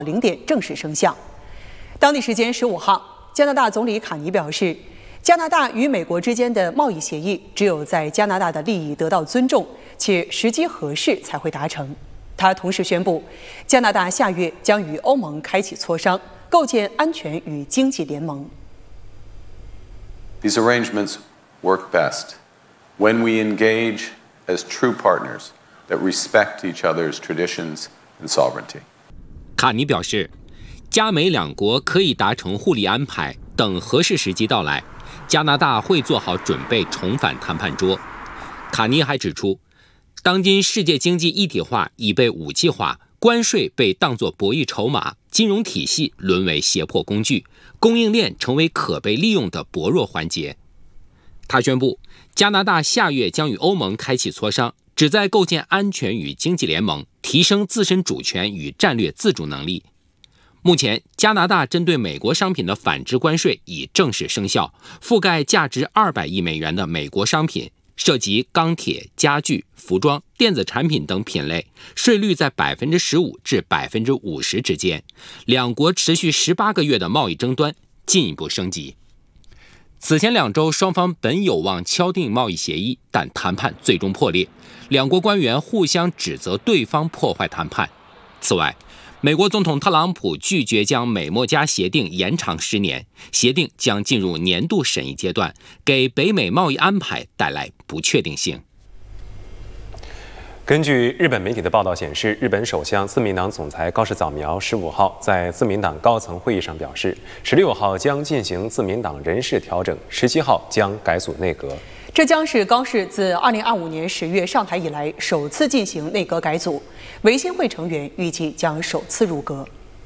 0点正式生效。当地时间15号，加拿大总理卡尼表示，加拿大与美国之间的贸易协议只有在加拿大的利益得到尊重且时机合适才会达成。他同时宣布，加拿大下月将与欧盟开启磋商，构建安全与经济联盟。 These arrangements work best when we engage as true partners that respect each other's traditions and sovereignty. 卡尼表示，加美两国可以达成互利安排，等合适时机到来，加拿大会做好准备重返谈判桌。卡尼还指出，当今世界经济一体化已被武器化，关税被当作博弈筹码，金融体系沦为胁迫工具，供应链成为可被利用的薄弱环节。他宣布，加拿大下月将与欧盟开启磋商，旨在构建安全与经济联盟，提升自身主权与战略自主能力。目前，加拿大针对美国商品的反制关税已正式生效，覆盖价值200亿美元的美国商品，涉及钢铁、家具、服装、电子产品等品类，税率在15%至50%之间。两国持续18个月的贸易争端进一步升级。此前2周，双方本有望敲定贸易协议，但谈判最终破裂，两国官员互相指责对方破坏谈判。此外，美国总统特朗普拒绝将美墨加协定延长10年，协定将进入年度审议阶段，给北美贸易安排带来不确定性。 根据日本媒体的报道显示，日本首相自民党总裁高市早苗15号在自民党高层会议上表示，16号将进行自民党人事调整，17号将改组内阁。 这将是高市自2025年10月上台以来首次进行内阁改组，维新会成员预计将首次入阁。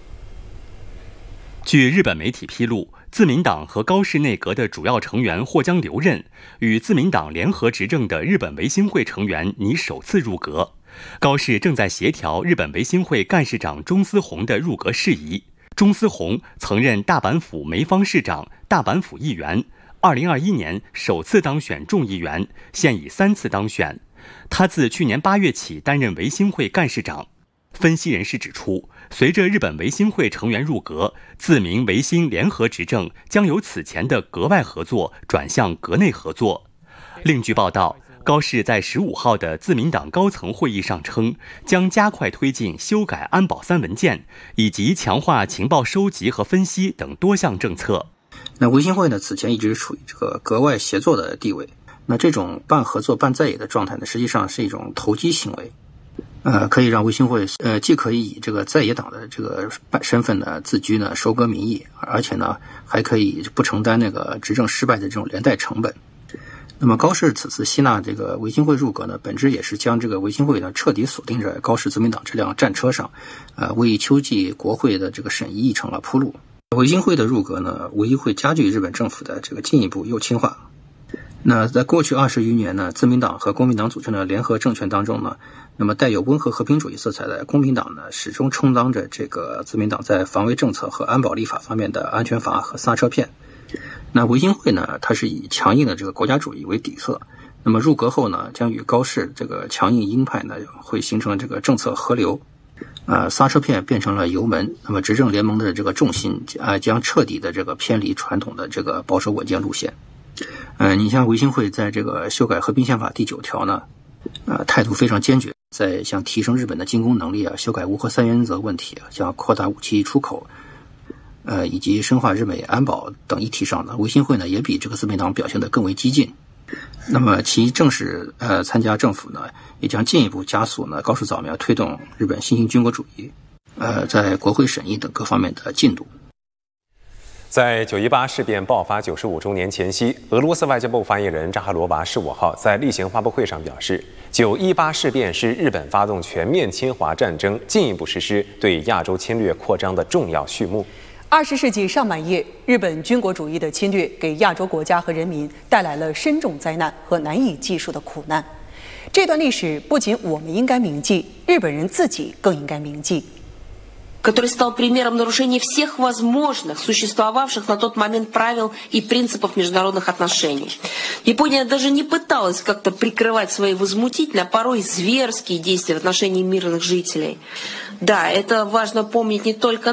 据日本媒体披露，自民党和高市内阁的主要成员或将留任，与自民党联合执政的日本维新会成员拟首次入阁。高市正在协调日本维新会干事长中司宏的入阁事宜。中司宏曾任大阪府梅坊市长、大阪府议员，2021年首次当选众议员，现已3次当选。他自去年8月起担任维新会干事长。分析人士指出，随着日本维新会成员入阁，自民维新联合执政将由此前的阁外合作转向阁内合作。另据报道，高市在15号的自民党高层会议上称，将加快推进修改安保3文件，以及强化情报收集和分析等多项政策。 那维新会呢，此前一直处于这个阁外协作的地位。那这种半合作半在野的状态呢，实际上是一种投机行为。可以让维新会既可以以这个在野党的这个身份呢自居呢，收割民意，而且呢还可以不承担那个执政失败的这种连带成本。那么高市此次吸纳这个维新会入阁呢，本质也是将这个维新会呢彻底锁定在高市自民党这辆战车上，为秋季国会的这个审议议程铺路。维新会的入阁呢，无疑会加剧日本政府的这个进一步右倾化。那在过去20余年呢，自民党和公民党组成的联合政权当中呢，那么带有温和和平主义色彩的公民党呢，始终充当着这个自民党在防卫政策和安保立法方面的安全阀和刹车片。那维新会呢，它是以强硬的这个国家主义为底色，那么入阁后呢，将与高市这个强硬鹰派呢，会形成这个政策河流，刹车片变成了油门，那么执政联盟的这个重心将彻底的这个偏离传统的这个保守稳健路线。你像维新会在这个修改和平宪法第9条呢，态度非常坚决，在像提升日本的进攻能力修改无核3原则问题，像扩大武器出口，以及深化日美安保等议题上呢，维新会呢也比这个自民党表现得更为激进。那么其正式参加政府呢，也将进一步加速呢高市早苗推动日本新型军国主义在国会审议等各方面的进度。 在9·18事变爆发95周年前夕，俄罗斯外交部发言人扎哈罗娃15号在例行发布会上表示，9·18事变是日本发动全面侵华战争，进一步实施对亚洲侵略扩张的重要序幕。 20世纪上半叶，日本军国主义的侵略给亚洲国家和人民带来了深重灾难和难以计数的苦难。这段历史不仅我们应该铭记，日本人自己更应该铭记。 который стал примером нарушения всех возможных, существовавших на тот момент правил и принципов международных отношений. Япония даже не пыталась как-то прикрывать свои возмутительные, а порой зверские действия в отношении мирных жителей. Да, это важно помнить не только